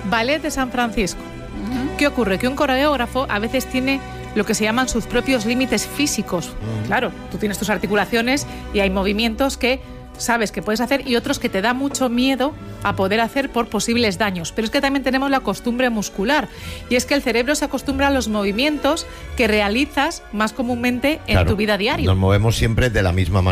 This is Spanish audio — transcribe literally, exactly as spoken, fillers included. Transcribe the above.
Ballet de San Francisco. Uh-huh. ¿Qué ocurre? Que un coreógrafo a veces tiene lo que se llaman sus propios límites físicos. Uh-huh. Claro, tú tienes tus articulaciones y hay movimientos que sabes que puedes hacer y otros que te da mucho miedo a poder hacer por posibles daños. Pero es que también tenemos la costumbre muscular, y es que el cerebro se acostumbra a los movimientos que realizas más comúnmente en claro, tu vida diaria. Nos movemos siempre de la misma manera.